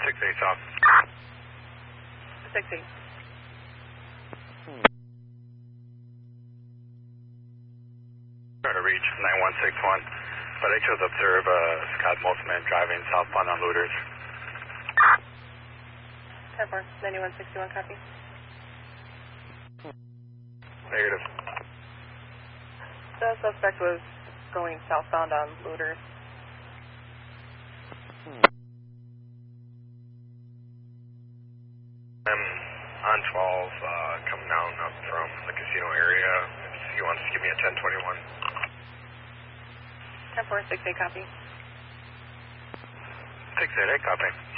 6-8 south. 6-8. Trying to reach 9161, but I chose observe Scott Moltzman driving southbound on Looters. 10-4, 9161, copy. Negative. The suspect was going southbound on Looters. I'm on 12, coming down up from the casino area. If you want to give me a 1021. 10-4, 6-8, copy. 6-8, copy.